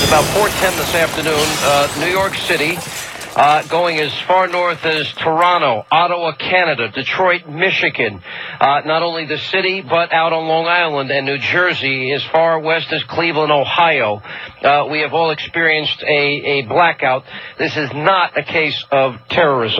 about 4:10 this afternoon, New York City, going as far north as Toronto, Ottawa, Canada, Detroit, Michigan, not only the city, but out on Long Island and New Jersey, as far west as Cleveland, Ohio. We have all experienced a blackout. This is not a case of terrorism.